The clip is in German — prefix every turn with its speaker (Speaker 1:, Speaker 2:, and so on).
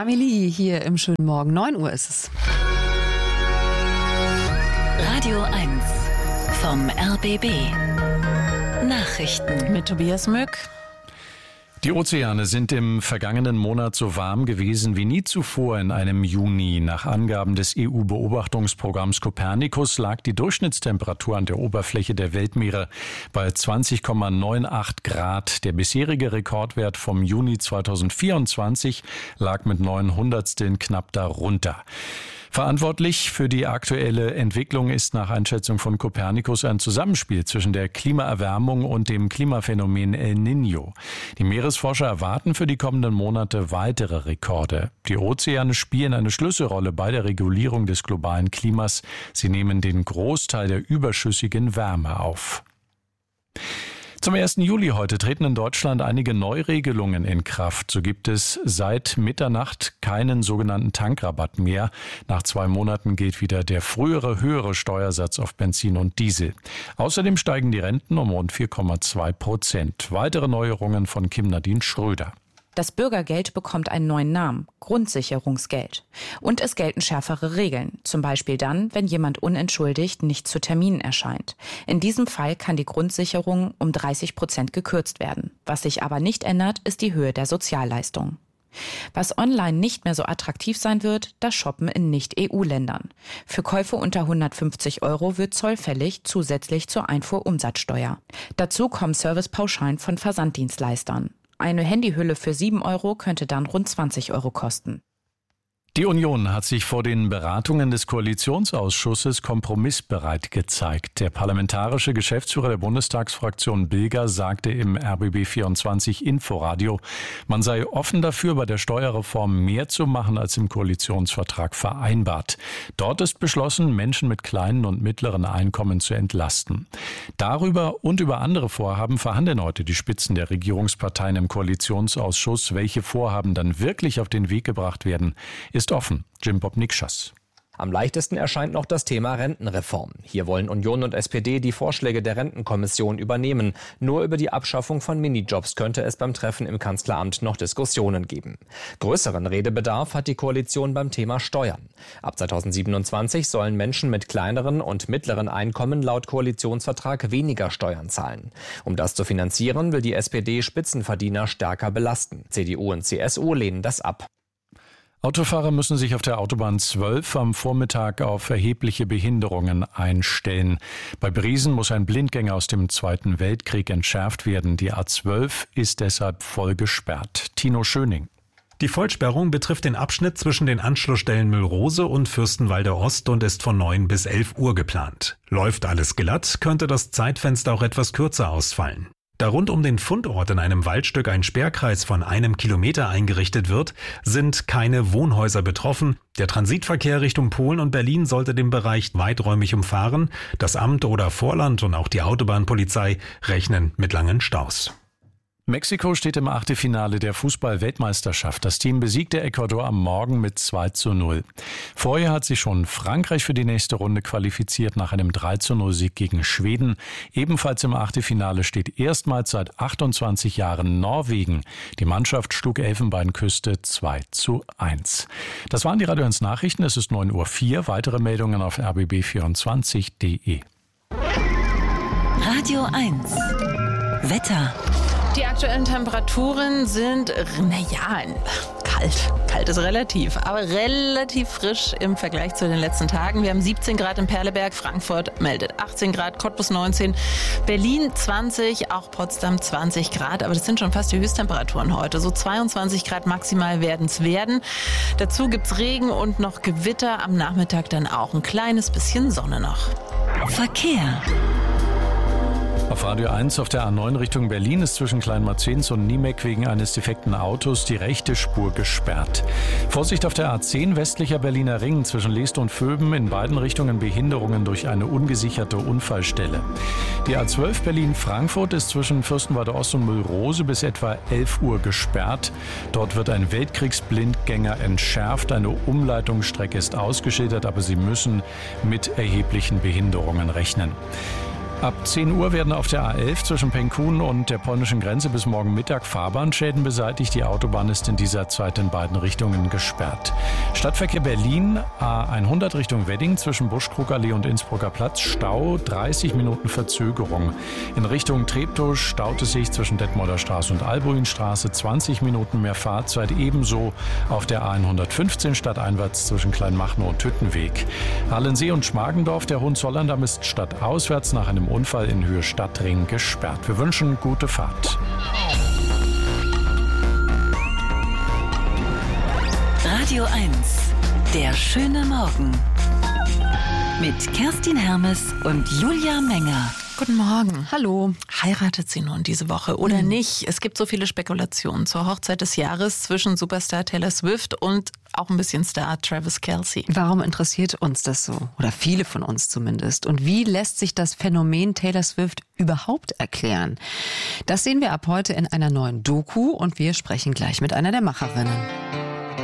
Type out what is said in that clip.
Speaker 1: Amelie hier im schönen Morgen. 9 Uhr ist es.
Speaker 2: Radio 1 vom RBB. Nachrichten
Speaker 1: mit Tobias Mück.
Speaker 3: Die Ozeane sind im vergangenen Monat so warm gewesen wie nie zuvor in einem Juni. Nach Angaben des EU-Beobachtungsprogramms Copernicus lag die Durchschnittstemperatur an der Oberfläche der Weltmeere bei 20,98 Grad. Der bisherige Rekordwert vom Juni 2024 lag mit 900steln knapp darunter. Verantwortlich für die aktuelle Entwicklung ist nach Einschätzung von Copernicus ein Zusammenspiel zwischen der Klimaerwärmung und dem Klimaphänomen El Niño. Die Meeresforscher erwarten für die kommenden Monate weitere Rekorde. Die Ozeane spielen eine Schlüsselrolle bei der Regulierung des globalen Klimas. Sie nehmen den Großteil der überschüssigen Wärme auf. Zum 1. Juli heute treten in Deutschland einige Neuregelungen in Kraft. So gibt es seit Mitternacht keinen sogenannten Tankrabatt mehr. Nach 2 Monaten gilt wieder der frühere höhere Steuersatz auf Benzin und Diesel. Außerdem steigen die Renten um rund 4,2%. Weitere Neuerungen von Kim-Nadine Schröder.
Speaker 4: Das Bürgergeld bekommt einen neuen Namen, Grundsicherungsgeld. Und es gelten schärfere Regeln, zum Beispiel dann, wenn jemand unentschuldigt nicht zu Terminen erscheint. In diesem Fall kann die Grundsicherung um 30% gekürzt werden. Was sich aber nicht ändert, ist die Höhe der Sozialleistung. Was online nicht mehr so attraktiv sein wird, das Shoppen in Nicht-EU-Ländern. Für Käufe unter 150 € wird Zoll fällig, zusätzlich zur Einfuhrumsatzsteuer. Dazu kommen Servicepauschalen von Versanddienstleistern. Eine Handyhülle für 7 € könnte dann rund 20 € kosten.
Speaker 3: Die Union hat sich vor den Beratungen des Koalitionsausschusses kompromissbereit gezeigt. Der parlamentarische Geschäftsführer der Bundestagsfraktion Bilger sagte im RBB24 Inforadio, man sei offen dafür, bei der Steuerreform mehr zu machen, als im Koalitionsvertrag vereinbart. Dort ist beschlossen, Menschen mit kleinen und mittleren Einkommen zu entlasten. Darüber und über andere Vorhaben verhandeln heute die Spitzen der Regierungsparteien im Koalitionsausschuss. Welche Vorhaben dann wirklich auf den Weg gebracht werden, ist offen. Jim Bob Nikschas.
Speaker 5: Am leichtesten erscheint noch das Thema Rentenreform. Hier wollen Union und SPD die Vorschläge der Rentenkommission übernehmen. Nur über die Abschaffung von Minijobs könnte es beim Treffen im Kanzleramt noch Diskussionen geben. Größeren Redebedarf hat die Koalition beim Thema Steuern. Ab 2027 sollen Menschen mit kleineren und mittleren Einkommen laut Koalitionsvertrag weniger Steuern zahlen. Um das zu finanzieren, will die SPD Spitzenverdiener stärker belasten. CDU und CSU lehnen das ab.
Speaker 3: Autofahrer müssen sich auf der Autobahn 12 am Vormittag auf erhebliche Behinderungen einstellen. Bei Briesen muss ein Blindgänger aus dem Zweiten Weltkrieg entschärft werden. Die A12 ist deshalb voll gesperrt. Tino Schöning.
Speaker 6: Die Vollsperrung betrifft den Abschnitt zwischen den Anschlussstellen Müllrose und Fürstenwalde Ost und ist von 9 bis 11 Uhr geplant. Läuft alles glatt, könnte das Zeitfenster auch etwas kürzer ausfallen. Da rund um den Fundort in einem Waldstück ein Sperrkreis von 1 Kilometer eingerichtet wird, sind keine Wohnhäuser betroffen. Der Transitverkehr Richtung Polen und Berlin sollte den Bereich weiträumig umfahren. Das Amt oder Vorland und auch die Autobahnpolizei rechnen mit langen Staus.
Speaker 3: Mexiko steht im Achtelfinale der Fußball-Weltmeisterschaft. Das Team besiegte Ecuador am Morgen mit 2:0. Vorher hat sich schon Frankreich für die nächste Runde qualifiziert nach einem 3:0-Sieg gegen Schweden. Ebenfalls im Achtelfinale steht erstmals seit 28 Jahren Norwegen. Die Mannschaft schlug Elfenbeinküste 2:1. Das waren die Radio 1 Nachrichten. Es ist 9:04 Uhr. Weitere Meldungen auf rbb24.de.
Speaker 2: Radio 1 Wetter.
Speaker 1: Die aktuellen Temperaturen sind, kalt. Kalt ist relativ, aber relativ frisch im Vergleich zu den letzten Tagen. Wir haben 17 Grad in Perleberg, Frankfurt meldet 18 Grad, Cottbus 19, Berlin 20, auch Potsdam 20 Grad. Aber das sind schon fast die Höchsttemperaturen heute. So 22 Grad maximal werden es werden. Dazu gibt's Regen und noch Gewitter. Am Nachmittag dann auch ein kleines bisschen Sonne noch.
Speaker 2: Verkehr.
Speaker 3: Auf Radio 1 auf der A9 Richtung Berlin ist zwischen Kleinmarzens und Niemek wegen eines defekten Autos die rechte Spur gesperrt. Vorsicht auf der A10 westlicher Berliner Ring zwischen Leest und Vöben, in beiden Richtungen Behinderungen durch eine ungesicherte Unfallstelle. Die A12 Berlin-Frankfurt ist zwischen Fürstenwalde Ost und Müllrose bis etwa 11 Uhr gesperrt. Dort wird ein Weltkriegsblindgänger entschärft. Eine Umleitungsstrecke ist ausgeschildert, aber Sie müssen mit erheblichen Behinderungen rechnen. Ab 10 Uhr werden auf der A11 zwischen Penkun und der polnischen Grenze bis morgen Mittag Fahrbahnschäden beseitigt. Die Autobahn ist in dieser Zeit in beiden Richtungen gesperrt. Stadtverkehr Berlin, A100 Richtung Wedding zwischen Buschkrugallee und Innsbrucker Platz, Stau, 30 Minuten Verzögerung. In Richtung Treptow staut es sich zwischen Detmolder Straße und Albuinstraße, 20 Minuten mehr Fahrzeit. Ebenso auf der A115 stadteinwärts zwischen Kleinmachnow und Hüttenweg. Halensee und Schmargendorf, der Hohenzollerndamm ist stadtauswärts nach einem Unfall in Höhe Stadtring gesperrt. Wir wünschen gute Fahrt.
Speaker 2: Radio 1, der schöne Morgen. Mit Kerstin Hermes und Julia Menger.
Speaker 1: Guten Morgen.
Speaker 7: Hallo.
Speaker 1: Heiratet sie nun diese Woche oder nicht? Es gibt so viele Spekulationen zur Hochzeit des Jahres zwischen Superstar Taylor Swift und auch ein bisschen Star Travis Kelce.
Speaker 7: Warum interessiert uns das so? Oder viele von uns zumindest. Und wie lässt sich das Phänomen Taylor Swift überhaupt erklären? Das sehen wir ab heute in einer neuen Doku und wir sprechen gleich mit einer der Macherinnen.